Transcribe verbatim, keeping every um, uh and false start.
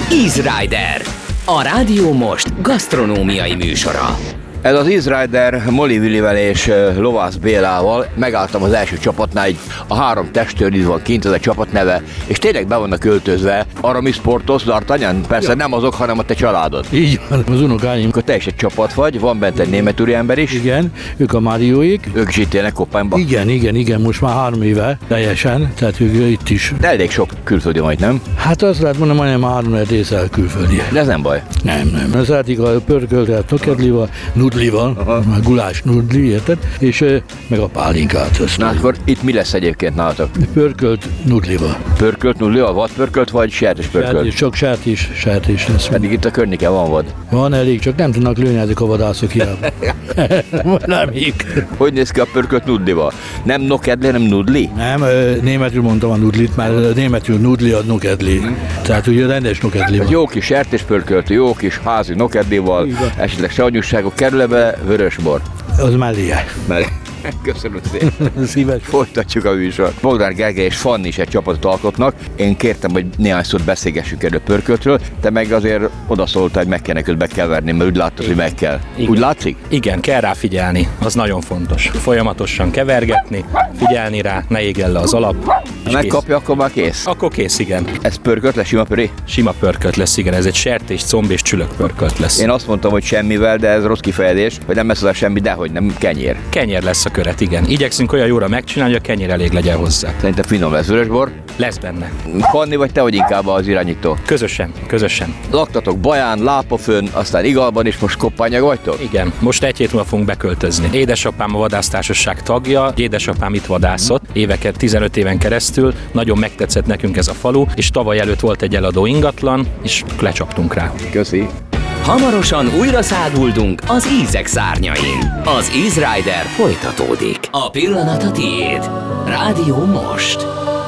Easy Rider, a Rádió Most gasztronómiai műsora. Ez az Easy Rider Moli Willivel és Lovász Bélával. Megálltam az első csapatnál, így a három testőr itt van kint, ez a csapat neve, és tényleg be vannak költözve. Arra mi sportos, D'Artagnan? Persze ja. Nem azok, hanem a te családod. Így van, az unokáim. Akkor te is egy csapat vagy, van bent egy német úriember is. Igen, ők a Márióik. Ők is itt élnek Koppányban. Igen, igen, igen, most már három éve teljesen, tehát ők itt is. De elég sok külföldi vagy, nem? Hát azt lehet mondani, majdnem három részsel külföldi. De ez nem baj. Nem, nem. Szeretik a pörköltet nokedlival, nudlival, a gulás nudli, érted? És meg a pálinkát. Na akkor itt mi lesz egyébként nálatok? Pörkölt nudlival. Pörkölt nudlival? Vadpörkölt vagy sertés pörkölt? Sertés, csak sertés, sertés lesz. Pedig itt a környéken van vad. Van elég, csak nem tudnak lőni ezek a vadászok hiába. Nem így. Hogy néz ki a pörkölt nudlival? Nem nokedli, hanem nudli? Nem, németül mondtam a nudlit, mert németül nudli a nokedli. Hmm. Tehát ugye rendes nokedli van. Jó kis sertéspörkölt, jó kis házi nokedlival, esetleg savanyúságok, kerül be vörösbor. Az melléje. Mellé. Köszönöm szépen. Szíves. Folytatjuk a műsort. Bogdán Gergely és Fanni is egy csapatot alkotnak. Én kértem, hogy néhány szót beszélgessünk erről pörköltről, te meg azért odaszóltál, hogy meg kell neked bekeverni, mert úgy láttad, hogy meg kell. Igen. Úgy látszik? Igen, kell rá figyelni, az nagyon fontos. Folyamatosan kevergetni, figyelni rá, ne égjen le az alap. Ha megkapja, akkor már kész? Akkor kész, igen. Ez pörkölt lesz, sima pöré? Sima pörkölt lesz, igen, ez egy sertés, comb és csülök pörkölt lesz. Én azt mondtam, hogy semmivel, de ez rossz kifejezés, hogy nem lesz az a semmi, dehogy nem, kenyér. Kenyér lesz a köret, igen. Igyekszünk olyan jóra megcsinálni, hogy a kenyér elég legyen hozzá. Szerintem finom lesz, vörösbor? Lesz benne. Fanni vagy te, vagy inkább az irányító? Közösen, közösen. Laktatok Baján, Lápafön, aztán Igalban is, most Koppányag vagytok? Igen, most egy hét múlva fogunk beköltözni. Édesapám a vadásztársaság tagja, édesapám itt vadászott éveket, tizenöt éven keresztül. Nagyon megtetszett nekünk ez a falu, és tavaly előtt volt egy eladó ingatlan, és lecsaptunk rá. Köszi. Hamarosan újra száguldunk az ízek szárnyain. Az Easy Rider folytatódik. A pillanat a tiéd. Rádió Most.